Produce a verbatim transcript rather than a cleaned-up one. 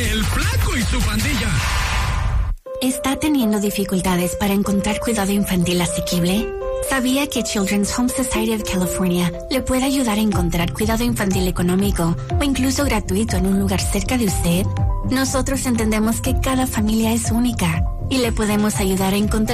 de El Flaco y su pandilla. ¿Está teniendo dificultades para encontrar cuidado infantil asequible? ¿Sabía que Children's Home Society of California le puede ayudar a encontrar cuidado infantil económico o incluso gratuito en un lugar cerca de usted? Nosotros entendemos que cada familia es única y le podemos ayudar a encontrar